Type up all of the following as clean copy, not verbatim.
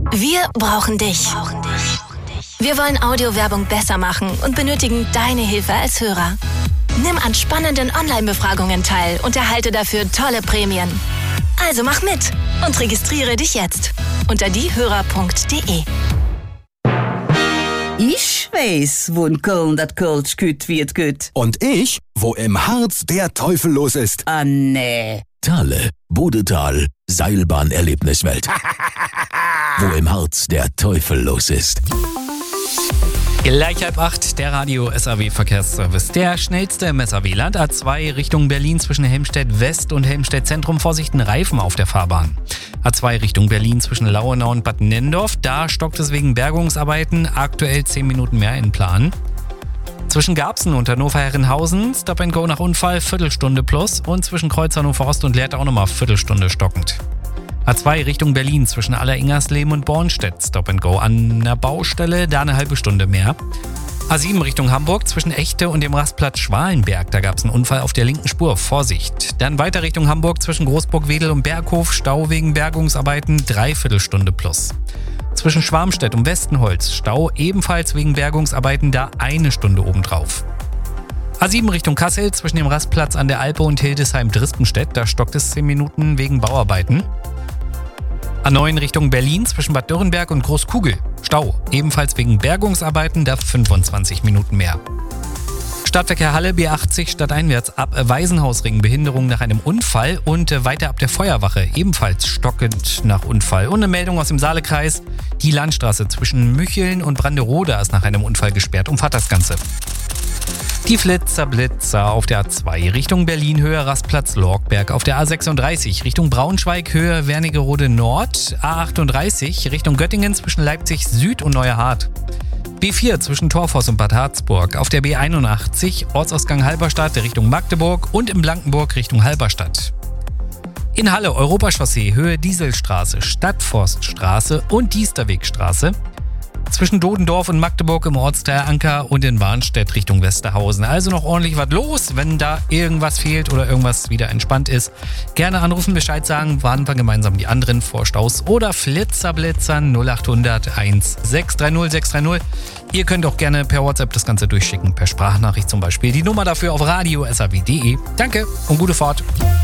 Wir brauchen dich. Wir wollen Audiowerbung besser machen und benötigen deine Hilfe als Hörer. Nimm an spannenden Online-Befragungen teil und erhalte dafür tolle Prämien. Also mach mit und registriere dich jetzt unter diehörer.de. Ich weiß, wo in Köln das Kölsch gut wird gut. Und ich, wo im Harz der Teufel los ist. Ah, nee. Thale, Bodetal, Seilbahn-Erlebniswelt. Wo im Harz der Teufel los ist. Gleich 7:30, der Radio-SAW-Verkehrsservice. Der schnellste im SAW-Land, A2 Richtung Berlin zwischen Helmstedt West und Helmstedt Zentrum. Vorsicht, ein Reifen auf der Fahrbahn. A2 Richtung Berlin zwischen Lauenau und Bad Nennendorf. Da stockt es wegen Bergungsarbeiten. Aktuell 10 Minuten mehr in Plan. Zwischen Garbsen und Hannover-Herrenhausen, Stop and Go nach Unfall, Viertelstunde plus. Und zwischen Kreuz Hannover Ost und Lehrte auch nochmal Viertelstunde stockend. A2 Richtung Berlin zwischen Alleringersleben und Bornstedt, Stop and Go an der Baustelle, da eine halbe Stunde mehr. A7 Richtung Hamburg zwischen Echte und dem Rastplatz Schwalenberg, da gab es einen Unfall auf der linken Spur, Vorsicht. Dann weiter Richtung Hamburg zwischen Großburg-Wedel und Berghof, Stau wegen Bergungsarbeiten, Dreiviertelstunde plus. Zwischen Schwarmstedt und Westenholz, Stau ebenfalls wegen Bergungsarbeiten, da eine Stunde obendrauf. A7 Richtung Kassel zwischen dem Rastplatz an der Alpe und Hildesheim-Drispenstedt, da stockt es 10 Minuten wegen Bauarbeiten. A9 Richtung Berlin zwischen Bad Dürrenberg und Großkugel. Stau, ebenfalls wegen Bergungsarbeiten, da 25 Minuten mehr. Stadtverkehr Halle B80 stadteinwärts ab Waisenhausring, Behinderung nach einem Unfall und weiter ab der Feuerwache, ebenfalls stockend nach Unfall. Und eine Meldung aus dem Saalekreis, die Landstraße zwischen Mücheln und Brandrode ist nach einem Unfall gesperrt. Umfahrt das Ganze. Die Blitzer auf der A2 Richtung Berlin Höhe Rastplatz Lorgberg, auf der A36 Richtung Braunschweig Höhe Wernigerode Nord, A38 Richtung Göttingen zwischen Leipzig Süd und Neuerhardt. B4 zwischen Torfoss und Bad Harzburg, auf der B81 Ortsausgang Halberstadt Richtung Magdeburg und in Blankenburg Richtung Halberstadt. In Halle Europachaussee Höhe Dieselstraße, Stadtforststraße und Diesterwegstraße. Zwischen Dodendorf und Magdeburg im Ortsteil Anker und in Warnstedt Richtung Westerhausen. Also noch ordentlich was los. Wenn da irgendwas fehlt oder irgendwas wieder entspannt ist, gerne anrufen, Bescheid sagen, warten wir gemeinsam die anderen Vorstaus oder Blitzern 0800 1630 630. Ihr könnt auch gerne per WhatsApp das Ganze durchschicken, per Sprachnachricht zum Beispiel. Die Nummer dafür auf radio.saw.de. Danke und gute Fahrt.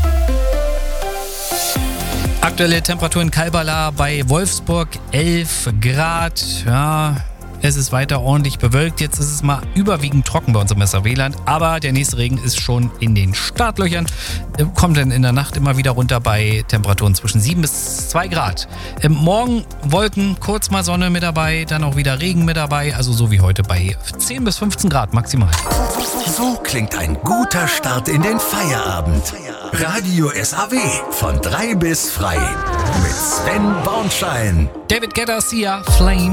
Aktuelle Temperatur in Kalbala bei Wolfsburg 11 Grad. Ja, es ist weiter ordentlich bewölkt. Jetzt ist es mal überwiegend trocken bei uns im SAW-Land. Aber der nächste Regen ist schon in den Startlöchern. Kommt dann in der Nacht immer wieder runter bei Temperaturen zwischen 7 bis 2 Grad. Morgen Wolken, kurz mal Sonne mit dabei, dann auch wieder Regen mit dabei. Also so wie heute bei 10 bis 15 Grad maximal. So klingt ein guter Start in den Feierabend. Radio SAW von 3 bis frei. Mit Sven Bornschein. David Guetta, Sia, Flame.